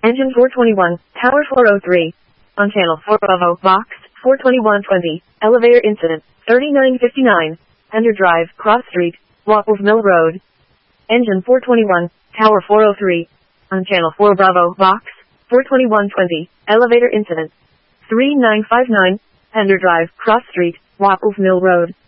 Engine 421, Tower 403. On channel 4 Bravo, Box 42120. Elevator incident, 3959. Pender Drive, Cross Street, Wapples Mill Road. Engine 421, Tower 403. On channel 4 Bravo, Box 42120. Elevator incident, 3959. Pender Drive, Cross Street, Wapples Mill Road.